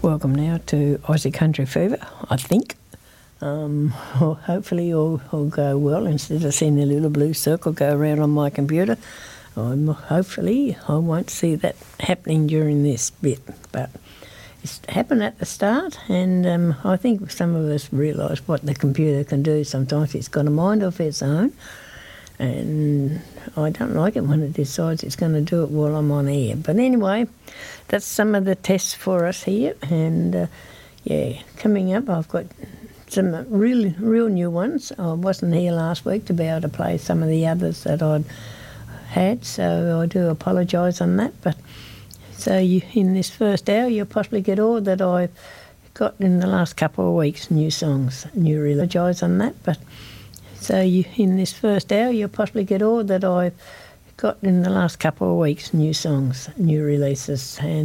Welcome now to Aussie Country Fever, I think. Well, hopefully all go well. Instead of seeing the little blue circle go around on my computer, hopefully I won't see that happening during this bit. But it's happened at the start, and I think some of us realise what the computer can do. Sometimes it's got a mind of its own, and I don't like it when it decides it's going to do it while I'm on air. But anyway, that's some of the tests for us here, and coming up I've got some real new ones. I wasn't here last week to be able to play some of the others that I'd had, so I do apologise on that. But so in this first hour you'll possibly get all that I've got in the last couple of weeks, new songs, new releases. Apologise on that, but so in this first hour you'll possibly get all that I've got in the last couple of weeks, new songs, new releases, and